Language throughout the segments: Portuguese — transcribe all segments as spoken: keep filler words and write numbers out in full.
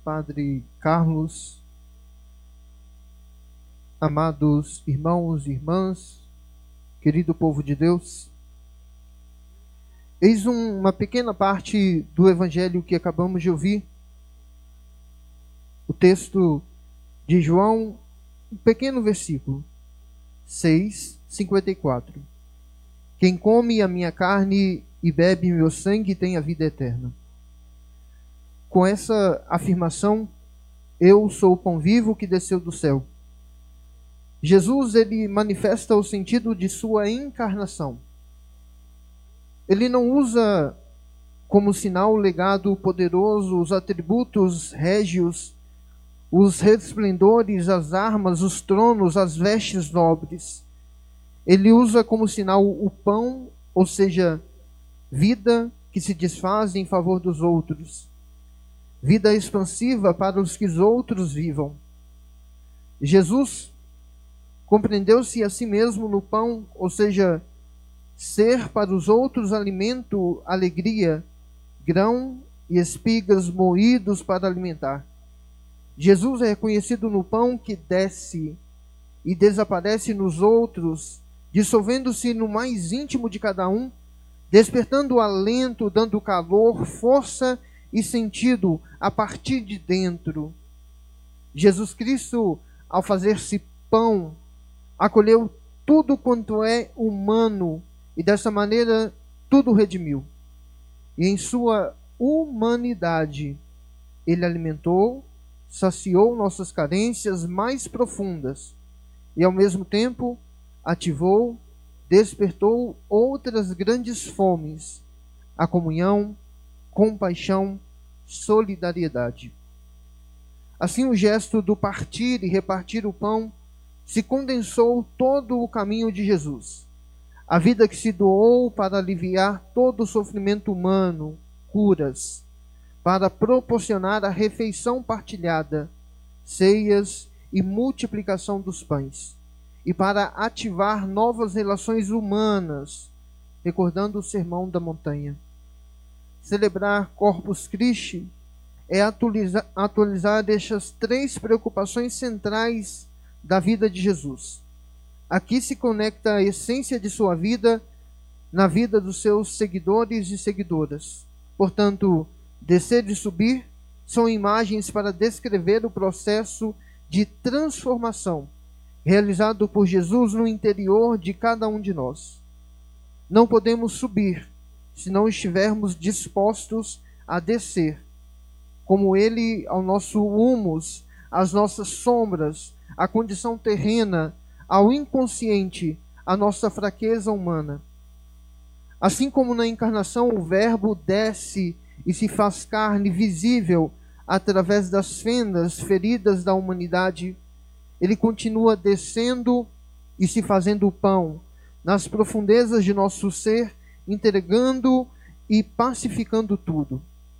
Padre Carlos, amados irmãos e irmãs, querido povo de Deus, eis um, uma pequena parte do Evangelho que acabamos de ouvir, o texto de João, um pequeno versículo, seis, cinquenta e quatro. Quem come a minha carne e bebe meu sangue tem a vida eterna. Com essa afirmação, eu sou o pão vivo que desceu do céu. Jesus, ele manifesta o sentido de sua encarnação. Ele não usa como sinal o legado poderoso, os atributos régios, os resplendores, as armas, os tronos, as vestes nobres. Ele usa como sinal o pão, ou seja, vida que se desfaz em favor dos outros. Vida expansiva para os que os outros vivam. Jesus compreendeu-se a si mesmo no pão, ou seja, ser para os outros alimento, alegria, grão e espigas moídos para alimentar. Jesus é reconhecido no pão que desce e desaparece nos outros, dissolvendo-se no mais íntimo de cada um, despertando o alento, dando calor, força e sentido a partir de dentro. Jesus Cristo, ao fazer-se pão, acolheu tudo quanto é humano e dessa maneira tudo redimiu. E em sua humanidade, ele alimentou, saciou nossas carências mais profundas e ao mesmo tempo ativou, despertou outras grandes fomes, a comunhão, compaixão, solidariedade. Assim, o gesto do partir e repartir o pão se condensou todo o caminho de Jesus. A vida que se doou para aliviar todo o sofrimento humano, curas, para proporcionar a refeição partilhada, ceias e multiplicação dos pães, e para ativar novas relações humanas, recordando o Sermão da Montanha. Celebrar Corpus Christi é atualizar, atualizar estas três preocupações centrais da vida de Jesus. Aqui se conecta a essência de sua vida na vida dos seus seguidores e seguidoras. Portanto, descer e subir são imagens para descrever o processo de transformação realizado por Jesus no interior de cada um de nós. Não podemos subir se não estivermos dispostos a descer, como ele ao nosso humus, às nossas sombras, à condição terrena, ao inconsciente, à nossa fraqueza humana. Assim como na encarnação o Verbo desce e se faz carne visível através das fendas, feridas da humanidade, ele continua descendo e se fazendo pão nas profundezas de nosso ser, entregando e pacificando tudo.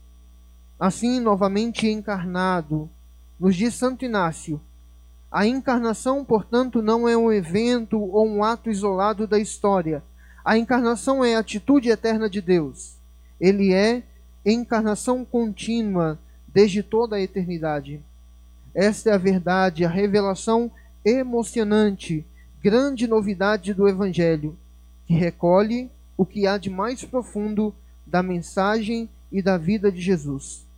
Assim, novamente encarnado, nos diz Santo Inácio, a encarnação, portanto, não é um evento ou um ato isolado da história. A encarnação é a atitude eterna de Deus. Ele é encarnação contínua desde toda a eternidade. Esta é a verdade, a revelação emocionante, grande novidade do Evangelho, que recolhe o que há de mais profundo da mensagem e da vida de Jesus.